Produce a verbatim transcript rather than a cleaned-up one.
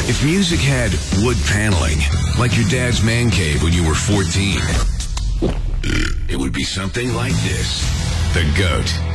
If music had wood paneling, like your dad's man cave when you were fourteen, it would be something like this. The GOAT.